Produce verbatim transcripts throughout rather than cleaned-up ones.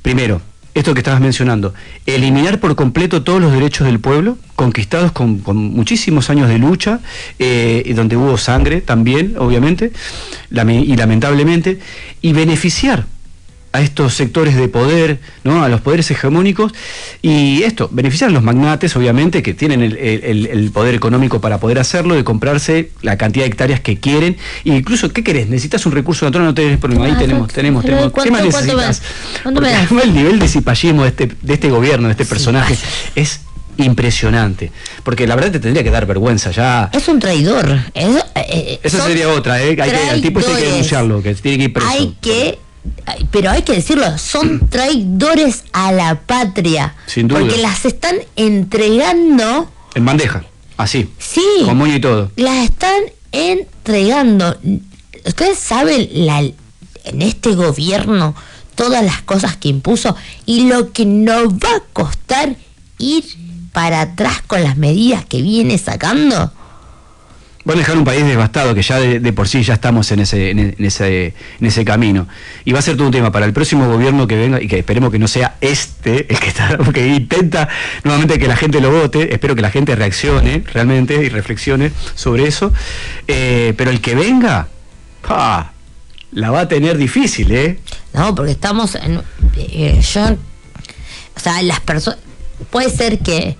primero, esto que estabas mencionando, eliminar por completo todos los derechos del pueblo, conquistados con, con muchísimos años de lucha, eh, y donde hubo sangre también, obviamente, y lamentablemente, y beneficiar a estos sectores de poder, ¿no?, a los poderes hegemónicos, y esto, beneficiar a los magnates, obviamente, que tienen el, el, el poder económico para poder hacerlo, de comprarse la cantidad de hectáreas que quieren, e incluso, ¿qué querés? ¿Necesitas un recurso natural? No tenés problema, ahí tenemos, tenemos, tenemos. ¿Qué más necesitas? Porque el nivel de cipallismo de este, de este gobierno, de este personaje, es impresionante, porque la verdad te tendría que dar vergüenza ya. Es un traidor. Es, eh, Esa sería otra, ¿eh? Hay que, el tipo este hay que denunciarlo, que tiene que ir preso. Hay que... Pero hay que decirlo, son traidores a la patria. Sin duda. Porque las están entregando en bandeja, así. Sí. Con moño y todo. Las están entregando. Ustedes saben la, en este gobierno todas las cosas que impuso y lo que nos va a costar ir para atrás con las medidas que viene sacando. Van a dejar un país devastado, que ya de, de por sí ya estamos en ese, en, en ese en ese camino. Y va a ser todo un tema para el próximo gobierno que venga, y que esperemos que no sea este, el que está, porque intenta nuevamente que la gente lo vote. Espero que la gente reaccione realmente y reflexione sobre eso. Eh, pero el que venga, ¡pah!, la va a tener difícil, ¿eh? No, porque estamos en... Eh, yo... O sea, las personas... Puede ser que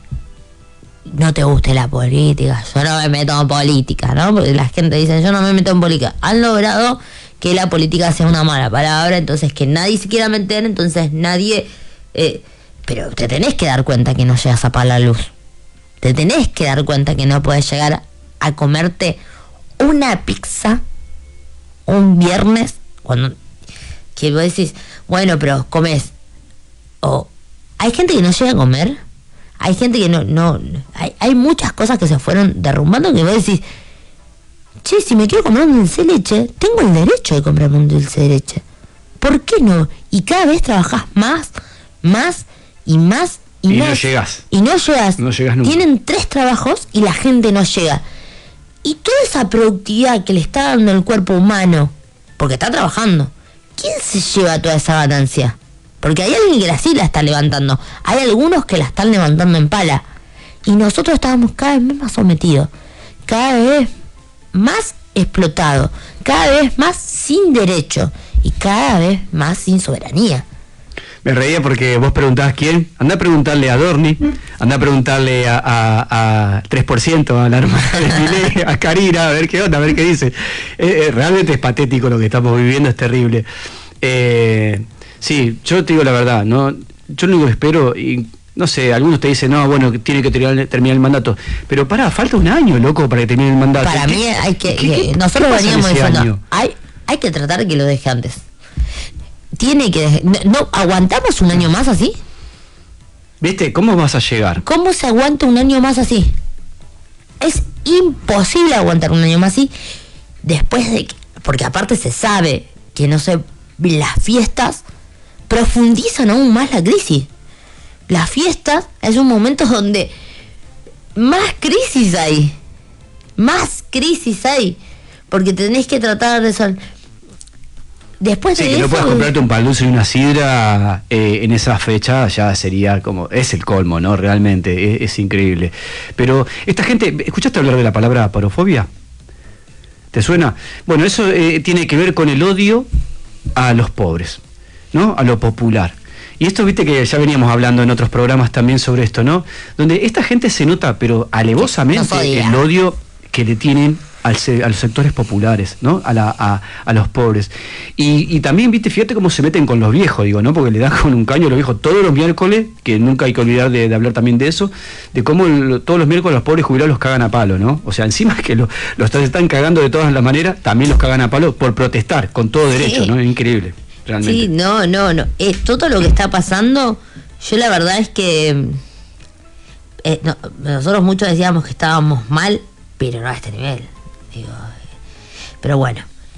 no te guste la política, yo no me meto en política, ¿no? Porque la gente dice, yo no me meto en política. Han logrado que la política sea una mala palabra, entonces que nadie se quiera meter, entonces nadie... Eh, pero te tenés que dar cuenta que no llegas a apagar la luz. Te tenés que dar cuenta que no puedes llegar a comerte una pizza un viernes, cuando... Que vos decís, bueno, pero comes... O hay gente que no llega a comer... Hay gente que no, no, hay, hay muchas cosas que se fueron derrumbando que vos decís, che, si me quiero comprar un dulce de leche, tengo el derecho de comprarme un dulce de leche. ¿Por qué no? Y cada vez trabajás más, más y más y, y más. no llegas. Y no llegas. No llegas nunca. Tienen tres trabajos y la gente no llega. Y toda esa productividad que le está dando el cuerpo humano, porque está trabajando, ¿quién se lleva toda esa ganancia? Porque hay alguien que la sí la está levantando. Hay algunos que la están levantando en pala. Y nosotros estábamos cada vez más sometidos. Cada vez más explotados. Cada vez más sin derecho. Y cada vez más sin soberanía. Me reía porque vos preguntabas quién. Andá a preguntarle a Dorni. Andá a preguntarle a, a, a tres por ciento, a la hermana de Milei, a Karina, a ver qué onda, a ver qué dice. Eh, eh, realmente es patético lo que estamos viviendo, es terrible. Eh... Sí, yo te digo la verdad, no, yo lo único que espero, y no sé, algunos te dicen, no, bueno, tiene que terminar, terminar el mandato, pero pará, falta un año, loco, para que termine el mandato. Para ¿Qué, mí hay que, ¿qué, que qué, nosotros qué veníamos diciendo, año? hay, hay que tratar de que lo deje antes. Tiene que, no, no, ¿aguantamos un año más así? ¿Viste? ¿Cómo vas a llegar? ¿Cómo se aguanta un año más así? Es imposible aguantar un año más así, después de que, porque aparte se sabe que no sé, las fiestas profundizan aún más la crisis. Las fiestas es un momento donde más crisis hay. Más crisis hay. Porque tenés que tratar de sol. Después sí, de que eso... no puedas comprarte un paluso y una sidra eh, en esa fecha ya sería como... Es el colmo, ¿no? Realmente, es, es increíble. Pero esta gente... ¿Escuchaste hablar de la palabra parofobia? ¿Te suena? Bueno, eso eh, tiene que ver con el odio a los pobres, ¿no? A lo popular. Y esto, viste que ya veníamos hablando en otros programas también sobre esto, ¿no? Donde esta gente se nota, pero alevosamente, el odio que le tienen al se, a los sectores populares, ¿no? A, la, a, a los pobres. Y, y también, viste, fíjate cómo se meten con los viejos, digo, ¿no? Porque le dan con un caño a los viejos todos los miércoles, que nunca hay que olvidar de, de hablar también de eso, de cómo el, todos los miércoles los pobres jubilados los cagan a palo, ¿no? O sea, encima que lo, los están cagando de todas las maneras, también los cagan a palo por protestar, con todo derecho, sí. ¿No? Es increíble. Realmente. Sí, no, no, no. Eh, todo lo que está pasando, yo la verdad es que eh, no, nosotros muchos decíamos que estábamos mal, pero no a este nivel. Digo, eh, pero bueno,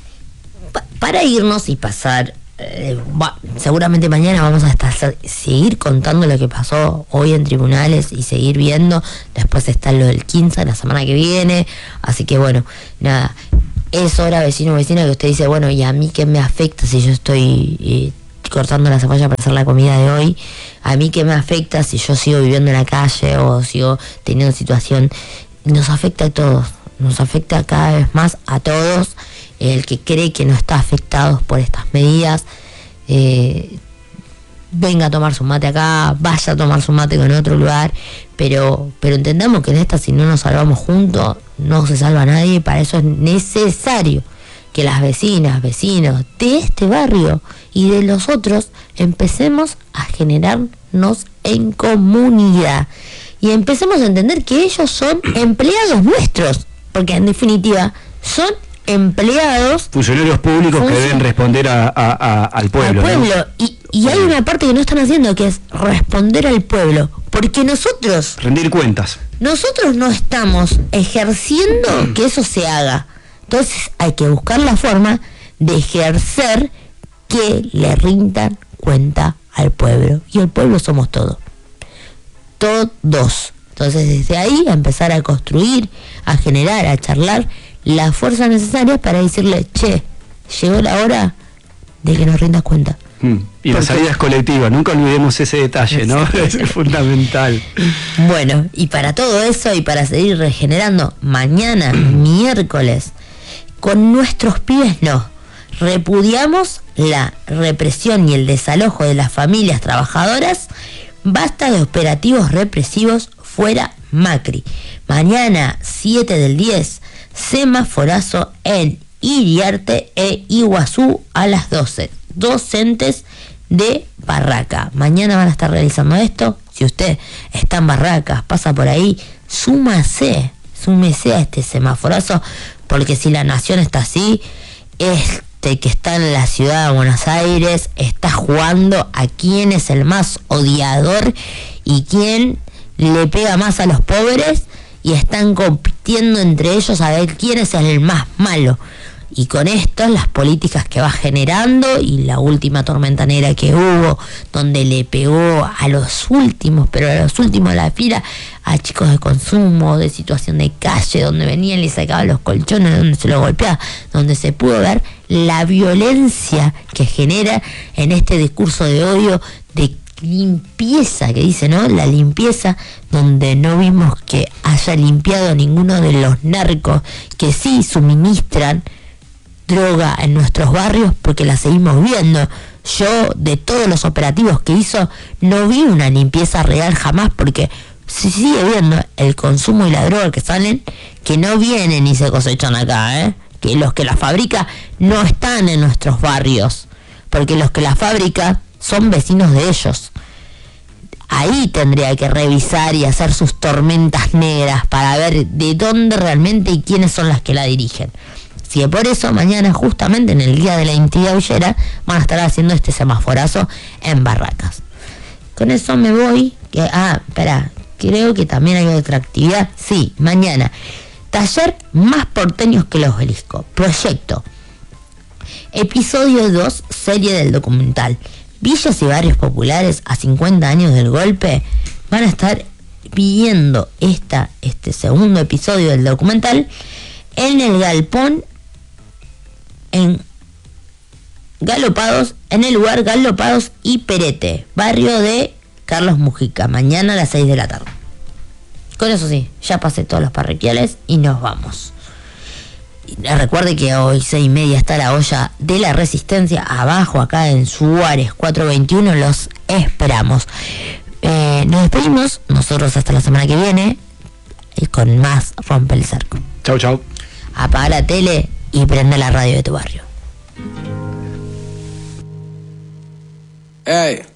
pa para irnos y pasar, eh, va, seguramente mañana vamos a estar, seguir contando lo que pasó hoy en tribunales y seguir viendo. Después está lo del quince la semana que viene. Así que bueno, nada. Es hora, vecino o vecina, que usted dice, bueno, ¿y a mí qué me afecta si yo estoy eh, cortando la cebolla para hacer la comida de hoy. A mí, ¿qué me afecta si yo sigo viviendo en la calle o sigo teniendo situación? Nos afecta a todos, nos afecta cada vez más a todos. El que cree que no está afectado por estas medidas, eh, venga a tomar su mate acá, vaya a tomar su mate en otro lugar, pero pero entendamos que en esta, si no nos salvamos juntos, no se salva nadie. Para eso es necesario que las vecinas, vecinos de este barrio y de los otros empecemos a generarnos en comunidad y empecemos a entender que ellos son empleados nuestros, porque en definitiva son empleados, funcionarios públicos func- que deben responder a, a, a, al pueblo. Al pueblo. ¿No? Y, y hay una parte que no están haciendo, que es responder al pueblo, porque nosotros... rendir cuentas. Nosotros no estamos ejerciendo que eso se haga. Entonces hay que buscar la forma de ejercer que le rindan cuenta al pueblo. Y el pueblo somos todos. Todos. Entonces desde ahí a empezar a construir, a generar, a charlar la fuerza necesaria para decirle, che, llegó la hora de que nos rindas cuenta. Mm. Y porque la salida es colectiva, nunca olvidemos ese detalle, ¿no? Es fundamental. Bueno, y para todo eso y para seguir regenerando, mañana, miércoles, con nuestros pibes no. Repudiamos la represión y el desalojo de las familias trabajadoras. Basta de operativos represivos, fuera Macri. Mañana, siete del diez, semaforazo en Iriarte e Iguazú a las doce. Docentes de Barraca. Mañana van a estar realizando esto. Si usted está en Barracas, pasa por ahí, súmase, súmese a este semaforazo, porque si la nación está así, este que está en la ciudad de Buenos Aires está jugando a quién es el más odiador y quién le pega más a los pobres, y están compitiendo entre ellos a ver quién es el más malo. Y con esto, las políticas que va generando y la última tormenta negra que hubo, donde le pegó a los últimos, pero a los últimos de la fila, a chicos de consumo, de situación de calle, donde venían y le sacaban los colchones, donde se los golpeaba, donde se pudo ver la violencia que genera en este discurso de odio, de limpieza que dice, ¿no? La limpieza, donde no vimos que haya limpiado ninguno de los narcos que sí suministran droga en nuestros barrios, porque la seguimos viendo. Yo, de todos los operativos que hizo, no vi una limpieza real jamás, porque se sigue viendo el consumo y la droga que salen, que no vienen y se cosechan acá, ¿eh? Que los que la fabrican no están en nuestros barrios, porque los que la fabrican son vecinos de ellos. Ahí tendría que revisar y hacer sus tormentas negras para ver de dónde realmente y quiénes son las que la dirigen. Así que por eso mañana, justamente en el día de la identidad villera, van a estar haciendo este semaforazo en Barracas. Con eso me voy. Que, ah, espera, creo que también hay otra actividad. Sí, mañana. Taller Más Porteños que el Obelisco. Proyecto. Episodio dos, serie del documental. Villas y barrios populares a cincuenta años del golpe van a estar viendo esta, este segundo episodio del documental en el galpón en Galopados, en el lugar Galopados y Perete, barrio de Carlos Mujica, mañana a las seis de la tarde. Con eso sí, ya pasé todos los parroquiales y nos vamos. Recuerde que hoy seis y media está la olla de la Resistencia abajo, acá en Suárez cuatrocientos veintiuno. Los esperamos. Eh, nos despedimos nosotros hasta la semana que viene y con más Rompe el Cerco. Chau, chau. Apaga la tele y prende la radio de tu barrio. Hey.